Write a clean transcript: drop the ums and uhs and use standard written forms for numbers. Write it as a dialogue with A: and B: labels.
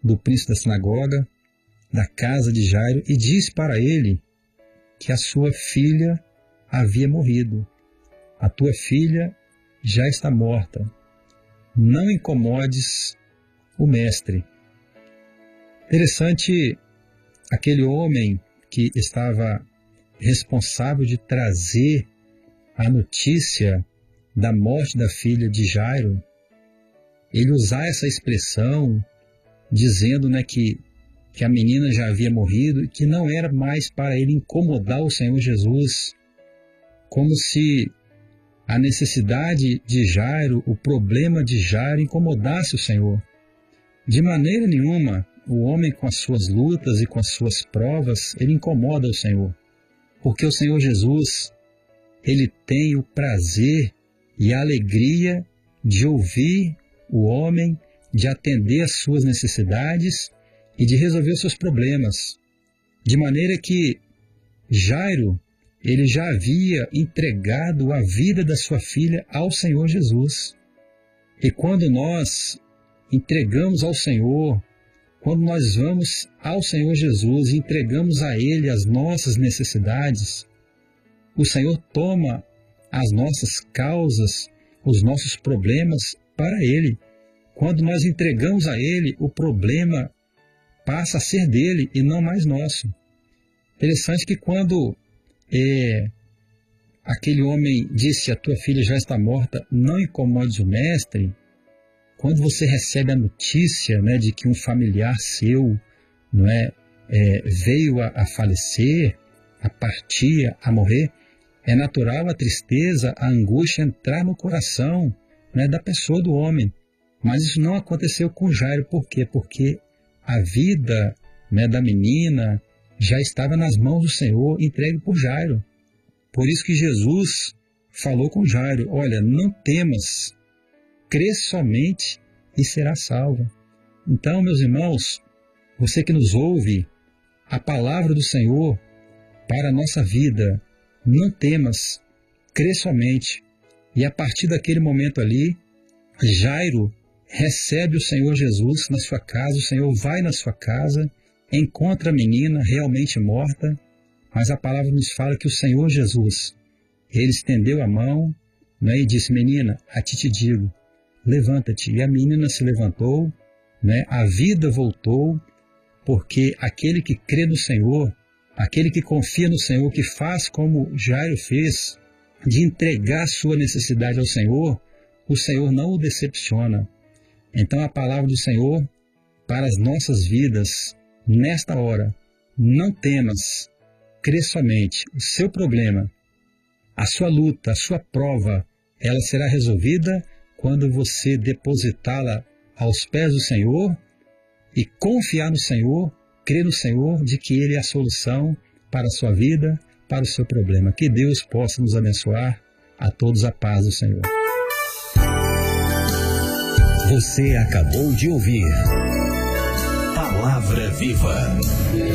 A: do príncipe da sinagoga, da casa de Jairo, e disse para ele que a sua filha havia morrido. A tua filha já está morta. Não incomodes o mestre. Interessante, aquele homem que estava responsável de trazer a notícia da morte da filha de Jairo, ele usar essa expressão dizendo, que a menina já havia morrido e que não era mais para ele incomodar o Senhor Jesus, como se a necessidade de Jairo, o problema de Jairo incomodasse o Senhor. De maneira nenhuma, o homem com as suas lutas e com as suas provas, ele incomoda o Senhor. Porque o Senhor Jesus, ele tem o prazer e a alegria de ouvir o homem, de atender às suas necessidades e de resolver os seus problemas. De maneira que Jairo, ele já havia entregado a vida da sua filha ao Senhor Jesus. E quando nós entregamos ao Senhor, quando nós vamos ao Senhor Jesus e entregamos a Ele as nossas necessidades, o Senhor toma as nossas causas, os nossos problemas para Ele. Quando nós entregamos a Ele, o problema passa a ser dele e não mais nosso. Interessante que quando aquele homem disse, a tua filha já está morta, não incomodes o mestre, quando você recebe a notícia de que um familiar seu veio a falecer, a partir, a morrer, é natural a tristeza, a angústia entrar no coração da pessoa, do homem. Mas isso não aconteceu com Jairo. Por quê? Porque a vida da menina já estava nas mãos do Senhor, entregue por Jairo. Por isso que Jesus falou com Jairo, olha, não temas, crê somente e será salvo. Então, meus irmãos, você que nos ouve, a palavra do Senhor para a nossa vida, não temas, crê somente. E a partir daquele momento ali, Jairo recebe o Senhor Jesus na sua casa, o Senhor vai na sua casa, encontra a menina realmente morta, mas a palavra nos fala que o Senhor Jesus, ele estendeu a mão e disse, menina, a ti te digo, levanta-te. E a menina se levantou, a vida voltou, porque aquele que crê no Senhor, aquele que confia no Senhor, que faz como Jairo fez, de entregar sua necessidade ao Senhor, o Senhor não o decepciona. Então a palavra do Senhor para as nossas vidas, nesta hora, não temas, crê somente. O seu problema, a sua luta, a sua prova, ela será resolvida quando você depositá-la aos pés do Senhor e confiar no Senhor, crer no Senhor de que Ele é a solução para a sua vida, para o seu problema. Que Deus possa nos abençoar. A todos a paz do Senhor.
B: Você acabou de ouvir Palavra Viva.